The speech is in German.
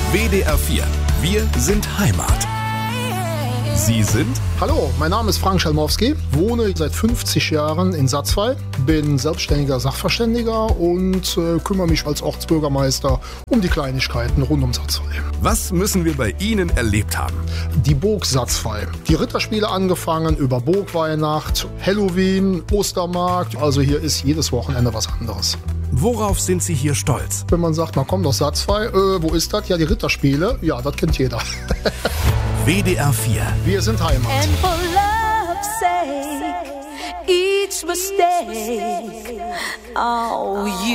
WDR 4. Wir sind Heimat. Sie sind? Hallo, mein Name ist Frank Schelmowski, wohne seit 50 Jahren in Satzwey, bin selbstständiger Sachverständiger und kümmere mich als Ortsbürgermeister um die Kleinigkeiten rund um Satzwey. Was müssen wir bei Ihnen erlebt haben? Die Burg Satzwey. Die Ritterspiele angefangen über Burgweihnacht, Halloween, Ostermarkt. Also hier ist jedes Wochenende was anderes. Worauf sind Sie hier stolz? Wenn man sagt, man kommt aus Satzwey, wo ist das? Ja, die Ritterspiele. Ja, das kennt jeder. WDR 4. Wir sind Heimat. And for love's sake, each mistake, oh, you